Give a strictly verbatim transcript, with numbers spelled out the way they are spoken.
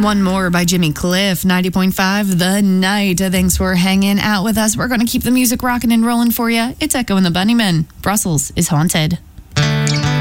One more by Jimmy Cliff, ninety point five The Night. Thanks for hanging out with us. We're going to keep the music rocking and rolling for you. It's Echo and the Bunnymen. Brussels is haunted.